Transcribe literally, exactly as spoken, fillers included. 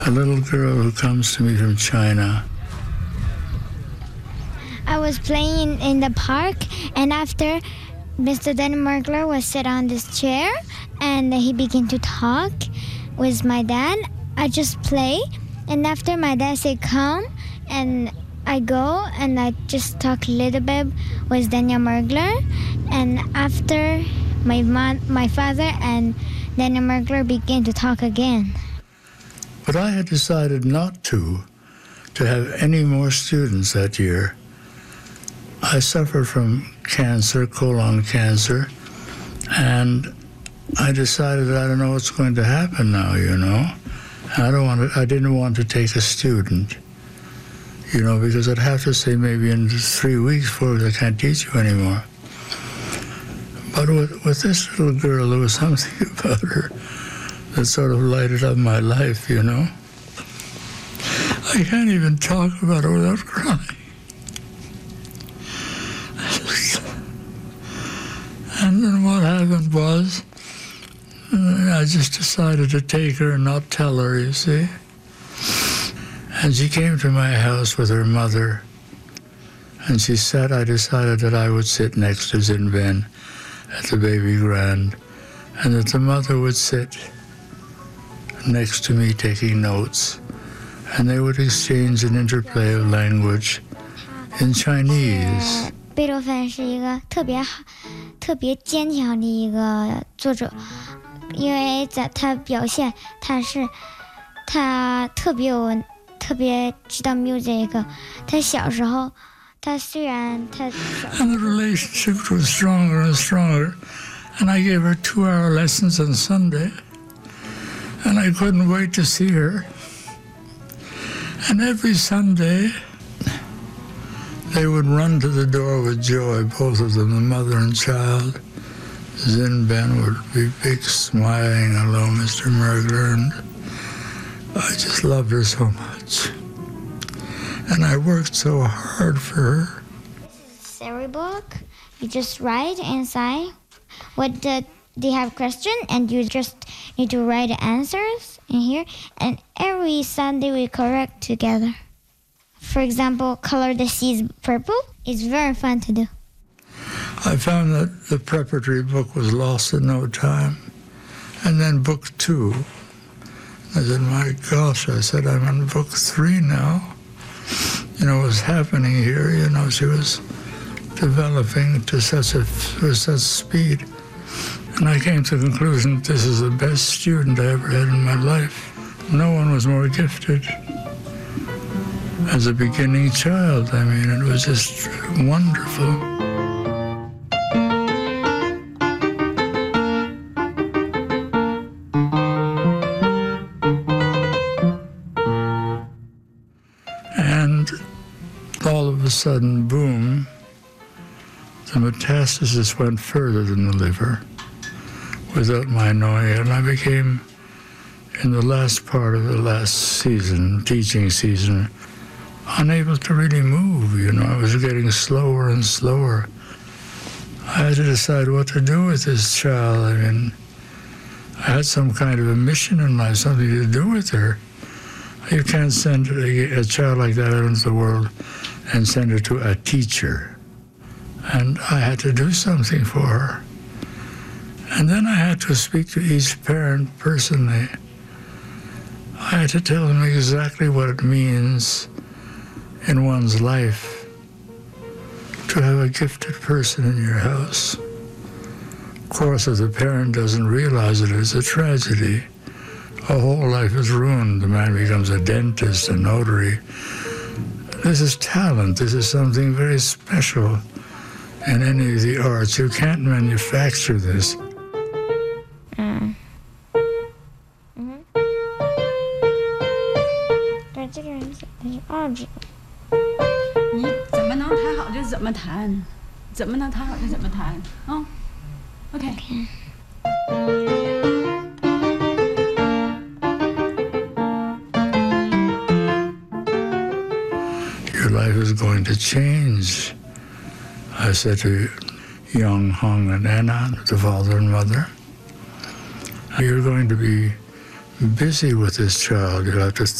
A little girl who comes to me from China. I was playing in the park, and after Mister Denmarkler was sit on this chair, and he began to talk with my dad. I just play, and after my dad said come, and I go and I just talk a little bit with Daniel Mergler, and after my mom, my father and Daniel Mergler began to talk again. But I had decided not to, to have any more students that year. I suffered from cancer, colon cancer, and I decided I don't know what's going to happen now, you know. I don't want to, I didn't want to take a student, you know, because I'd have to say maybe in three weeks, four weeks, I can't teach you anymore. But with, with this little girl, there was something about her that sort of lighted up my life, you know. I can't even talk about her without crying. And then what happened was, I just decided to take her and not tell her, you see. And she came to my house with her mother, and she said, I decided that I would sit next to Zin Ben at the baby grand, and that the mother would sit next to me taking notes, and they would exchange an interplay of language in Chinese. 贝多芬是一个特别好、特别坚强的一个作者，因为在他表现，他是他特别有、特别知道 music。他小时候，他虽然他 And the relationship was stronger and stronger, and I gave her two-hour lessons on Sunday, and I couldn't wait to see her. And every Sunday, they would run to the door with joy, both of them, the mother and child. Zin Ben would be big, smiling, hello, Mister Mergler, and I just loved her so much. And I worked so hard for her. This is a book. You just write inside what the, they have question, and you just need to write answers in here. And every Sunday we correct together. For example, color the seas purple. It's very fun to do. I found that the preparatory book was lost in no time. And then book two. I said, my gosh, I said, I'm on book three now. You know, what's happening here, you know, she was developing to such a, with such speed. And I came to the conclusion that this is the best student I ever had in my life. No one was more gifted. As a beginning child, I mean, it was just wonderful. And all of a sudden, boom, the metastasis went further than the liver without my knowing it. And I became, in the last part of the last season, teaching season, unable to really move, you know. I was getting slower and slower. I had to decide what to do with this child. I mean, I had some kind of a mission in life, something to do with her. You can't send a, a child like that out into the world and send her to a teacher. And I had to do something for her. And then I had to speak to each parent personally. I had to tell them exactly what it means in one's life to have a gifted person in your house. Of course, if the parent doesn't realize it, it's a tragedy. A whole life is ruined. The man becomes a dentist, a notary. This is talent. This is something very special in any of the arts. You can't manufacture this. Mm. Mm-hmm. 对，这个人是二指。 你怎么能弹好就怎么弹，怎么能弹好就怎么弹啊 ？OK。 Your life is going to change, I said to Young Hong and Anna, the father and mother. You're going to be busy with this child. You'll have to